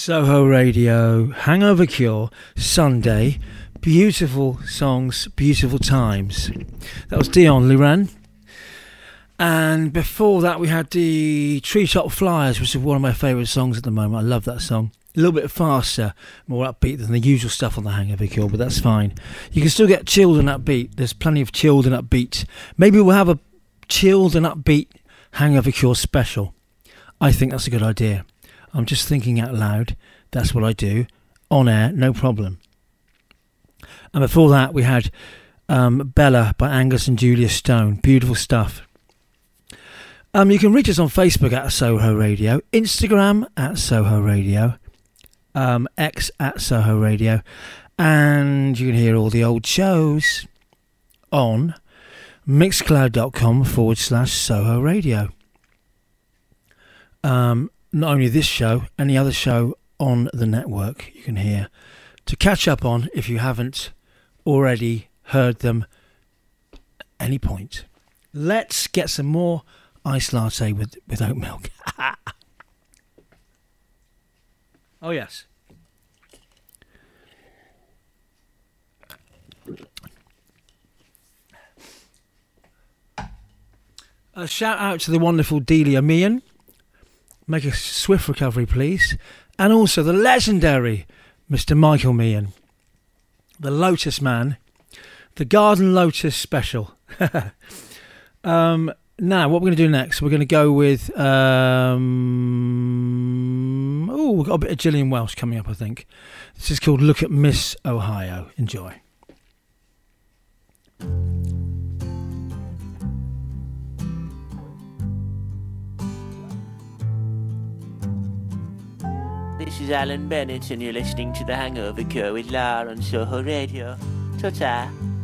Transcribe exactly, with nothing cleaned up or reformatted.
Soho Radio, Hangover Cure, Sunday, beautiful songs, beautiful times. That was Dion Luran. And before that we had the Treetop Flyers, which is one of my favourite songs at the moment. I love that song. A little bit faster, more upbeat than the usual stuff on the Hangover Cure, but that's fine. You can still get chilled and upbeat. There's plenty of chilled and upbeat. Maybe we'll have a chilled and upbeat Hangover Cure special. I think that's a good idea. I'm just thinking out loud. That's what I do. On air, no problem. And before that, we had um, Bella by Angus and Julia Stone. Beautiful stuff. Um, you can reach us on Facebook at Soho Radio, Instagram at Soho Radio, um, X at Soho Radio, and you can hear all the old shows on mixcloud.com forward slash Soho Radio. Um, not only this show, any other show on the network you can hear to catch up on if you haven't already heard them at any point. Let's get some more iced latte with, with oat milk. Oh yes. A shout out to the wonderful Delia Meehan. Make a swift recovery, please. And also the legendary Mister Michael Meehan, the Lotus Man, the Garden Lotus special. um, now, what we're going to do next, we're going to go with... Um, oh, we've got a bit of Gillian Welsh coming up, I think. This is called Look at Miss Ohio. Enjoy. This is Alan Bennett and you're listening to The Hangover Cure with Lar on Soho Radio. Ta-ta.